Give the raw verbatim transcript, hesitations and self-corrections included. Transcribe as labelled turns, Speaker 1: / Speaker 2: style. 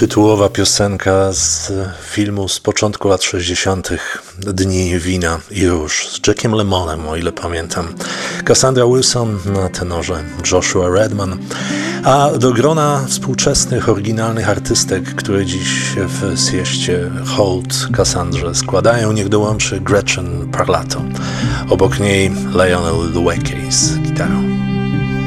Speaker 1: Tytułowa piosenka z filmu z początku lat sześćdziesiątych Dni wina i róż z Jackiem Lemmonem, o ile pamiętam. Cassandra Wilson na tenorze, Joshua Redman. A do grona współczesnych, oryginalnych artystek, które dziś w sieście hołd Cassandrze składają, niech dołączy Gretchen Parlato. Obok niej Lionel Loueke z gitarą.